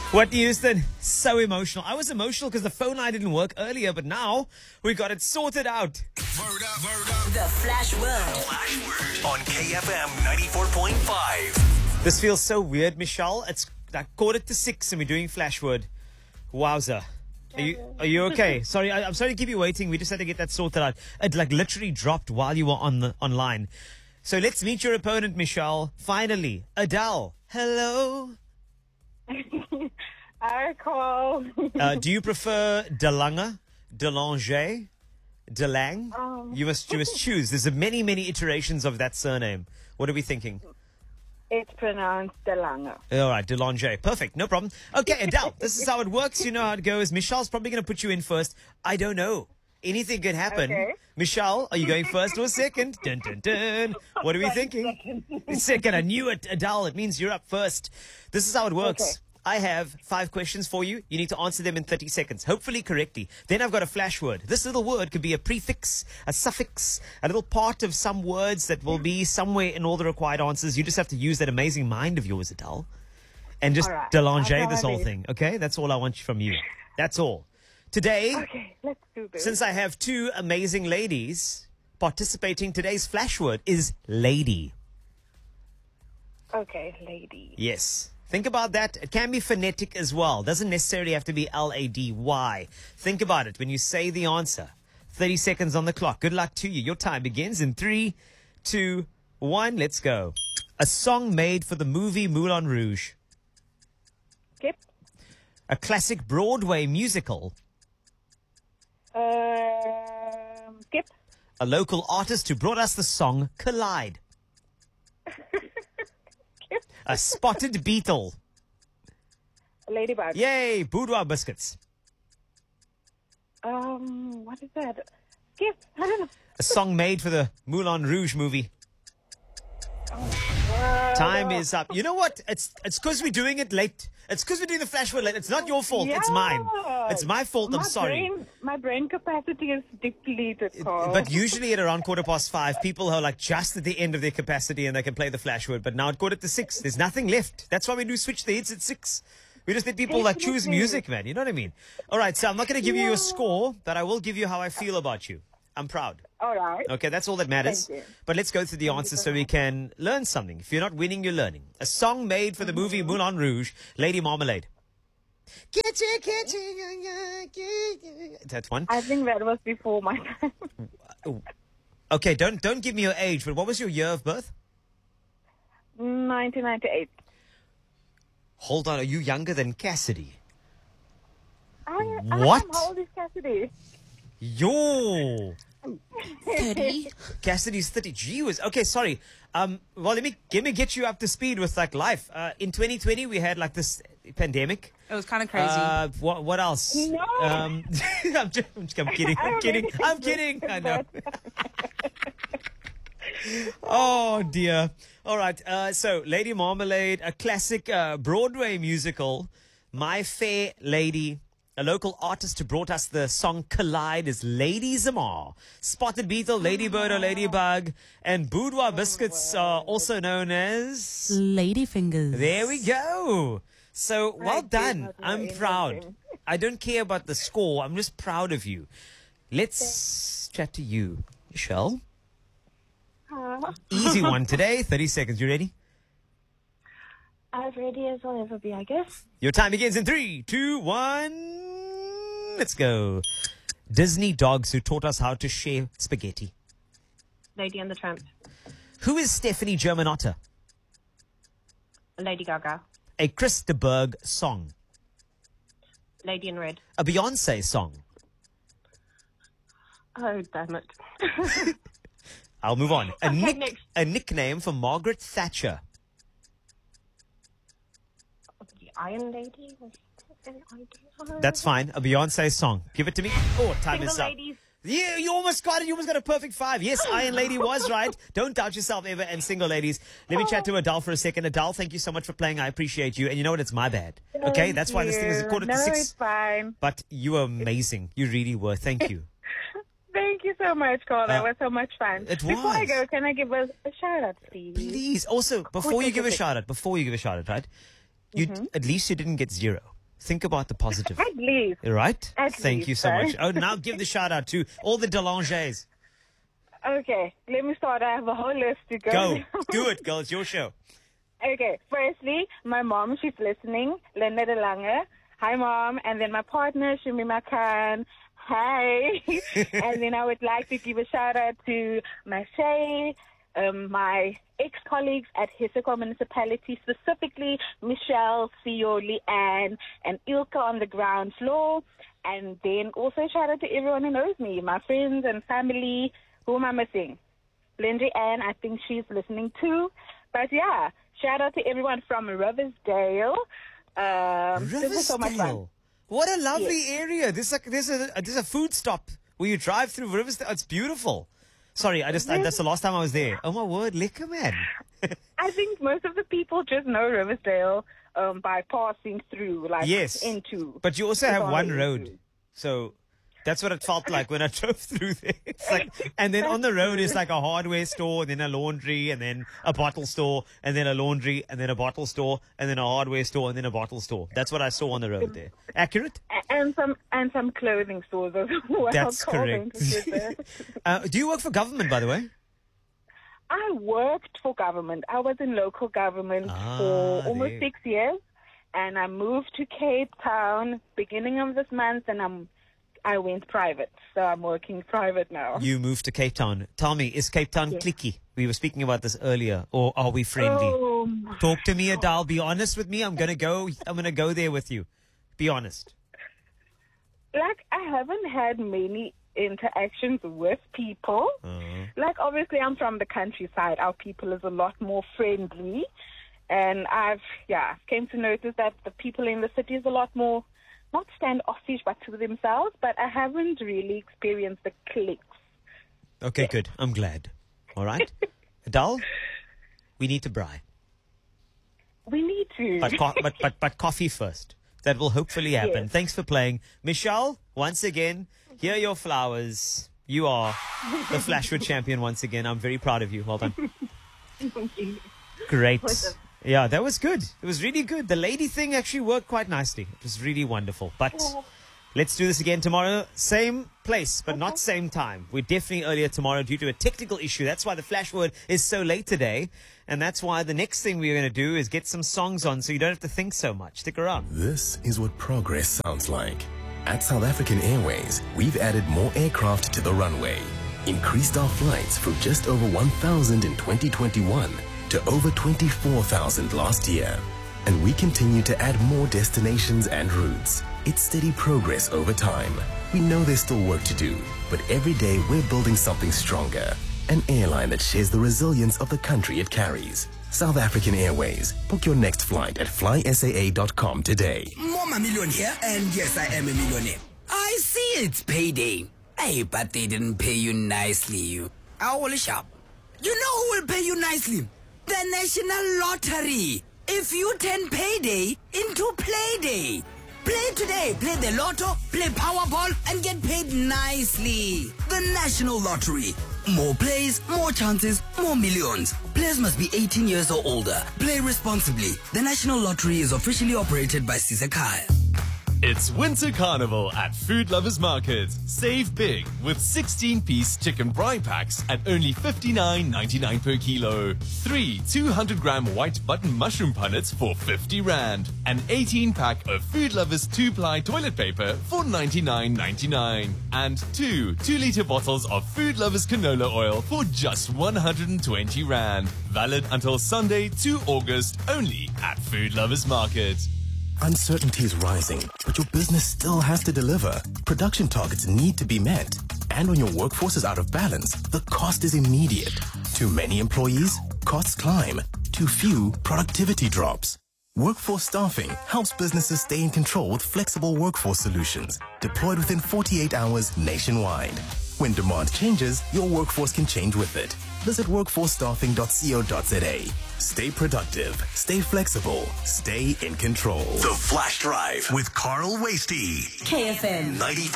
Whitney Houston, so emotional. I was emotional because the phone line didn't work earlier, but now we got it sorted out. Word up, word up. The Flash Word. Flash word on KFM 94.5. This feels so weird, Michelle. It's like 5:45 and we're doing Flash Word. Wowza. Are you okay? Sorry, I'm sorry to keep you waiting. We just had to get that sorted out. It like literally dropped while you were online. So let's meet your opponent, Michelle. Finally, Adele. Hello. I call. Do you prefer Delanga, Delanger, Delang? You must choose. There's many iterations of that surname. What are we thinking? It's pronounced Delanga. All right, Delanger. Perfect. No problem. Okay, Adele, this is how it works. You know how it goes. Michelle's probably going to put you in first. I don't know. Anything could happen. Okay. Michelle, are you going first or second? Dun, dun, dun. What are we thinking? Second. I knew it, Adele. It means you're up first. This is how it works. Okay. I have 5 questions for you. You need to answer them in 30 seconds, hopefully correctly. Then I've got a flash word. This little word could be a prefix, a suffix, a little part of some words that will be somewhere in all the required answers. You just have to use that amazing mind of yours, Adele, and just All right. Delanger I'll this try whole my thing, okay? That's all I want from you. That's all. Today, Okay, let's do this. since I have 2 amazing ladies participating, today's flash word is lady. Okay, lady. Yes. Think about that. It can be phonetic as well. Doesn't necessarily have to be Lady. Think about it when you say the answer. 30 seconds on the clock. Good luck to you. Your time begins in 3, 2, 1. Let's go. A song made for the movie Moulin Rouge. Skip. A classic Broadway musical. Skip. A local artist who brought us the song Collide. Skip. A spotted beetle. Ladybug. Yay, boudoir biscuits. What is that? Skip. I don't know. A song made for the Moulin Rouge movie. Time is up. You know what? It's because we're doing it late. It's because we're doing the flash word late. It's not your fault. It's mine. It's my fault. I'm sorry. My brain capacity is depleted, Carl. But usually at around 5:15, people are like just at the end of their capacity and they can play the flash word. But now at 6:45, there's nothing left. That's why we do switch the hits at 6. We just let people like choose Definitely. music, man. You know what I mean? All right, so I'm not going to give you a score, but I will give you how I feel about you. I'm proud. All right. Okay, that's all that matters. Thank you. But let's go through the answers so we can learn something. If you're not winning, you're learning. A song made for the movie Moulin Rouge, Lady Marmalade. That's one. I think that was before my time. Okay, don't give me your age, but what was your year of birth? 1998. Hold on, are you younger than Cassidy? What? How old is Cassidy? Yo! 30. Cassidy's 30. Gee whiz. Okay, sorry. Well, let me get you up to speed with like life. In 2020, we had like this pandemic. It was kind of crazy. What else? No. I'm kidding. I'm kidding. I know. Oh dear. All right. So Lady Marmalade, a classic Broadway musical. My Fair Lady. A local artist who brought us the song Collide is Lady Zamar. Spotted Beetle, Ladybird or Ladybug. And Boudoir Biscuits are also known as... Ladyfingers. There we go. So, well did done. not know I'm anything. proud. I don't care about the score. I'm just proud of you. Let's chat to you, Michelle. Easy one today. 30 seconds. You ready? As ready as I'll ever be, I guess. Your time begins in 3, 2, 1. Let's go. Disney dogs who taught us how to share spaghetti. Lady and the Tramp. Who is Stephanie Germanotta? Lady Gaga. A Chris de Burgh song. Lady in Red. A Beyonce song. Oh, damn it. I'll move on. Next. A nickname for Margaret Thatcher. The Iron Lady? That's fine. A Beyonce song. Give it to me. Oh, time Single is up. Ladies. Yeah, you almost got it. You almost got a perfect 5. Yes, Iron Lady was right. Don't doubt yourself ever. And Single Ladies. Let me chat to Adele for a second. Adele, thank you so much for playing. I appreciate you. And you know what? It's my bad. Okay? That's why this thing is a 5:45. No, it's fine. But you were amazing. You really were. Thank you. Thank you so much, Carl. That was so much fun. it Before I was. go, can I give a shout out, please? Please. Also, before you give a shout out, right? At least you didn't get 0. Think about the positive. At least. Right? At Thank least, you so much. sir. Oh, now give the shout out to all the Delanges. Okay, let me start. I have a whole list to go. Go. Do it, girl. It's your show. Okay, firstly, my mom, she's listening, Linda de Lange. Hi, Mom. And then my partner, Shamima Khan. Hi. And then I would like to give a shout-out to Mache, my ex-colleagues at Hiseko Municipality, specifically Michelle, Theo, Leanne, and Ilka on the ground floor. And then also shout-out to everyone who knows me, my friends and family. Who am I missing? Lindsay Ann, I think she's listening too. But yeah, shout out to everyone from Riversdale. This was so much fun. Riversdale. What a lovely area. There's a food stop where you drive through Riversdale. It's beautiful. Sorry, that's the last time I was there. Oh my word, lekker man. I think most of the people just know Riversdale by passing through, like Yes. into. But you also have It's one on road. into. So that's what it felt like when I drove through there. It's like, and then on the road is like a hardware store, then a laundry, and then a bottle store, and then a laundry, and then a bottle store, and then a hardware store, and then a bottle store. That's what I saw on the road there. Accurate? And some clothing stores as well. That's Clothing correct. stores there. Do you work for government, by the way? I worked for government. I was in local government for almost there. 6 years, and I moved to Cape Town beginning of this month, and I went private, so I'm working private now. You moved to Cape Town. Tell me, is Cape Town cliquey? We were speaking about this earlier, or are we friendly? Talk to me, Adele. Be honest with me. I'm gonna go there with you. Be honest. Like, I haven't had many interactions with people. Like, obviously, I'm from the countryside. Our people is a lot more friendly, and I've came to notice that the people in the city is a lot more, not standoffish, but to themselves, but I haven't really experienced the cliques. Okay, good. I'm glad. All right. Adele, we need to braai. We need to. But coffee first. That will hopefully happen. Yes. Thanks for playing. Michelle, once again, here are your flowers. You are the Flashwood champion once again. I'm very proud of you. Well done. Great. Yeah, that was good. It was really good. The lady thing actually worked quite nicely. It was really wonderful. But let's do this again tomorrow. Same place, but not same time. We're definitely earlier tomorrow due to a technical issue. That's why the flash word is so late today. And that's why the next thing we're going to do is get some songs on so you don't have to think so much. Stick around. This is what progress sounds like. At South African Airways, we've added more aircraft to the runway, increased our flights from just over 1,000 in 2021 to over 24,000 last year. And we continue to add more destinations and routes. It's steady progress over time. We know there's still work to do, but every day we're building something stronger. An airline that shares the resilience of the country it carries. South African Airways. Book your next flight at flysaa.com today. Mama Million here, and yes, I am a millionaire. I see it's payday. Hey, but they didn't pay you nicely, you. Owl shop. You know who will pay you nicely? The National Lottery. If you turn payday into playday. Play today. Play the lotto, play Powerball, and get paid nicely. The National Lottery. More plays, more chances, more millions. Players must be 18 years or older. Play responsibly. The National Lottery is officially operated by Sisakai. It's Winter Carnival at Food Lovers Market. Save big with 16-piece chicken braai packs at only R59.99 per kilo. 3 200-gram white button mushroom punnets for R50. An 18-pack of Food Lovers 2-ply toilet paper for R99.99. And 2 2-liter bottles of Food Lovers canola oil for just R120. Valid until Sunday, 2 August, only at Food Lovers Market. Uncertainty is rising, but your business still has to deliver. Production targets need to be met. And when your workforce is out of balance, the cost is immediate. Too many employees? Costs climb. Too few? Productivity drops. Workforce staffing helps businesses stay in control with flexible workforce solutions, deployed within 48 hours nationwide. When demand changes, your workforce can change with it. Visit workforcestaffing.co.za. Stay productive, stay flexible, stay in control. The Flash Drive with Carl Wasty. KFM. 94.